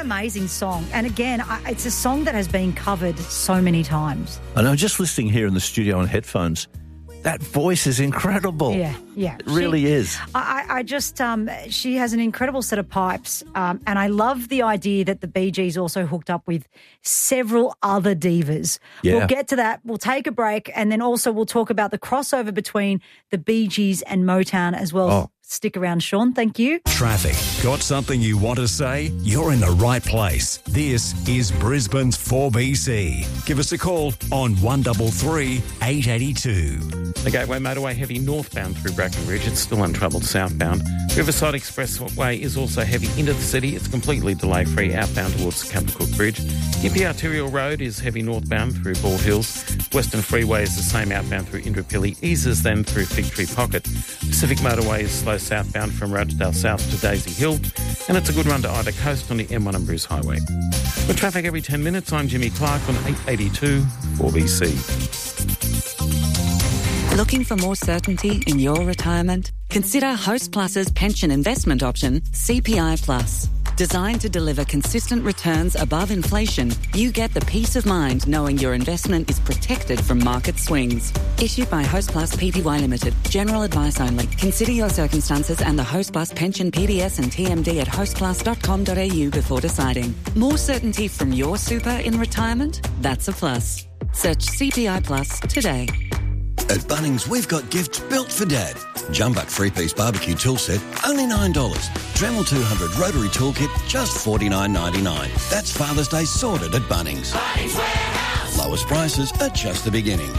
amazing song. And again, it's a song that has been covered so many times. I know, just listening here in the studio on headphones, that voice is incredible. Yeah. It really is. I just, she has an incredible set of pipes. And I love the idea that the Bee Gees also hooked up with several other divas. Yeah. We'll get to that. We'll take a break. And then also we'll talk about the crossover between the Bee Gees and Motown as well. Oh. Stick around, Sean. Thank you. Traffic. Got something you want to say? You're in the right place. This is Brisbane's 4BC. Give us a call on 133 882. The Gateway Motorway heavy northbound through Brackenridge. It's still untroubled southbound. Riverside Expressway is also heavy into the city. It's completely delay-free outbound towards Captain Cook Bridge. Gympie Arterial Road is heavy northbound through Bald Hills. Western Freeway is the same outbound through Indooroopilly. Eases then through Fig Tree Pocket. Pacific Motorway is slow southbound from Rosedale South to Daisy Hill. And it's a good run to Ida Coast on the M1 and Bruce Highway. With traffic every 10 minutes, I'm Jimmy Clark on 882 4BC. Looking for more certainty in your retirement? Consider Host Plus's pension investment option, CPI Plus. Designed to deliver consistent returns above inflation, you get the peace of mind knowing your investment is protected from market swings. Issued by Host Plus Pty Limited. General advice only. Consider your circumstances and the Host Plus pension PDS and TMD at hostplus.com.au before deciding. More certainty from your super in retirement? That's a plus. Search CPI Plus today. At Bunnings, we've got gifts built for Dad. Jumbuck 3-piece barbecue tool set, only $9. Dremel 200 rotary toolkit, just $49.99. That's Father's Day sorted at Bunnings. Bunnings Warehouse. Lowest prices are just the beginning.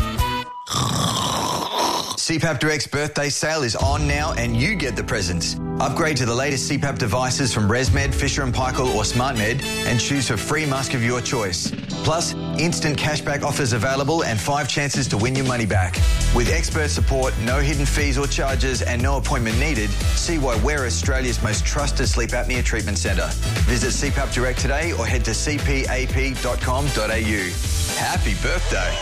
CPAP Direct's birthday sale is on now and you get the presents. Upgrade to the latest CPAP devices from ResMed, Fisher & Paykel or SmartMed and choose a free mask of your choice. Plus, instant cashback offers available and 5 chances to win your money back. With expert support, no hidden fees or charges and no appointment needed, see why we're Australia's most trusted sleep apnea treatment centre. Visit CPAP Direct today or head to cpap.com.au. Happy birthday.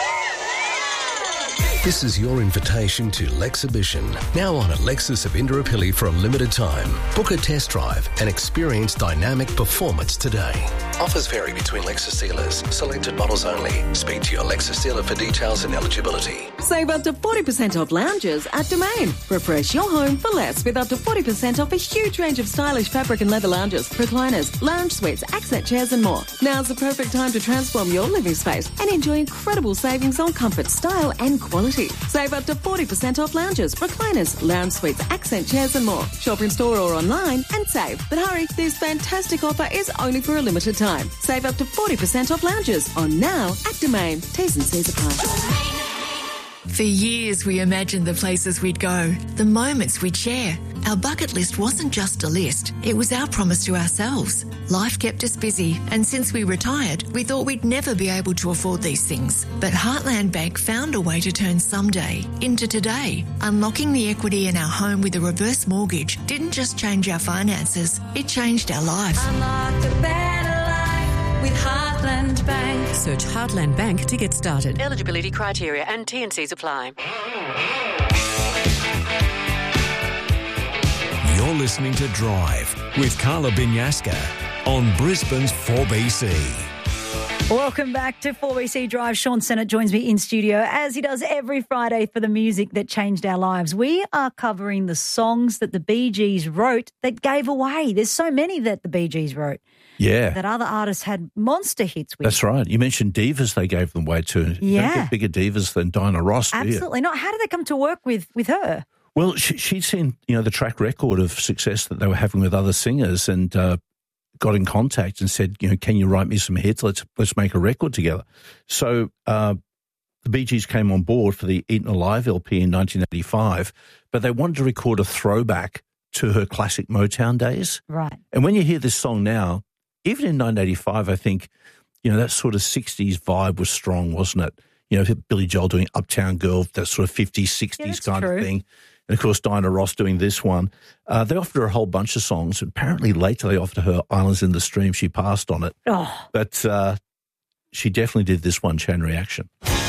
This is your invitation to Lexhibition, now on at Lexus of Indooroopilly for a limited time. Book a test drive and experience dynamic performance today. Offers vary between Lexus dealers. Selected models only. Speak to your Lexus dealer for details and eligibility. Save up to 40% off lounges at Domain. Refresh your home for less with up to 40% off a huge range of stylish fabric and leather lounges, recliners, lounge suites, accent chairs and more. Now's the perfect time to transform your living space and enjoy incredible savings on comfort, style and quality. Save up to 40% off lounges, recliners, lounge suites, accent chairs and more. Shop in store or online and save. But hurry, this fantastic offer is only for a limited time. Save up to 40% off lounges on now at Domain. T's and C's apply. For years, we imagined the places we'd go, the moments we'd share. Our bucket list wasn't just a list, it was our promise to ourselves. Life kept us busy, and since we retired, we thought we'd never be able to afford these things. But Heartland Bank found a way to turn someday into today. Unlocking the equity in our home with a reverse mortgage didn't just change our finances, it changed our lives. Unlocked a better life with Heartland Bank. Search Heartland Bank to get started. Eligibility criteria and T&Cs apply. You're listening to Drive with Carla Binyaska on Brisbane's 4BC. Welcome back to 4BC Drive. Sean Sennett joins me in studio as he does every Friday for the music that changed our lives. We are covering the songs that the Bee Gees wrote that gave away. There's so many that the Bee Gees wrote. Yeah. That other artists had monster hits with. That's right. You mentioned divas they gave them way to. Yeah. Don't get bigger divas than Dinah Ross, do you? Absolutely not. How did they come to work with her? Well, she'd seen, the track record of success that they were having with other singers and got in contact and said, can you write me some hits? Let's make a record together. So the Bee Gees came on board for the Eaten Alive LP in 1985, but they wanted to record a throwback to her classic Motown days. Right. And when you hear this song now, even in 1985, I think, that sort of 60s vibe was strong, wasn't it? Billy Joel doing Uptown Girl, that sort of 50s, 60s kind of thing. And, of course, Dinah Ross doing this one. They offered her a whole bunch of songs. Apparently later they offered her Islands in the Stream. She passed on it. Oh. But she definitely did this one, Chain Reaction.